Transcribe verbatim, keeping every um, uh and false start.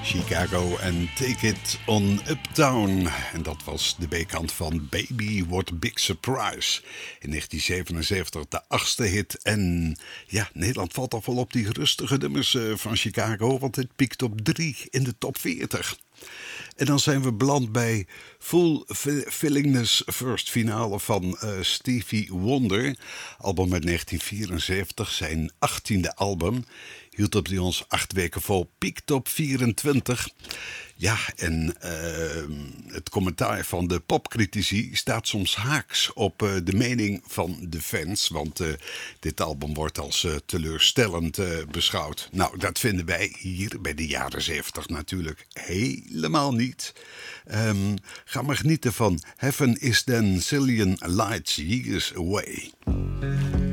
Chicago en Take It On Uptown. En dat was de B-kant van Baby What a Big Surprise. In negentien zevenenzeventig de achtste hit. En ja, Nederland valt toch wel op die rustige nummers van Chicago. Want het piekt op drie in de top veertig. En dan zijn we beland bij Full Fillingness First finale van uh, Stevie Wonder. Album uit negentien vierenzeventig, zijn achttiende album. Hield op die ons acht weken vol, piekt op vierentwintig. Ja, en uh, het commentaar van de popcritici staat soms haaks op uh, de mening van de fans. Want uh, dit album wordt als uh, teleurstellend uh, beschouwd. Nou, dat vinden wij hier bij de jaren zeventig natuurlijk helemaal niet. Um, ga maar genieten van Heaven is Then Zillion Lights Years Away.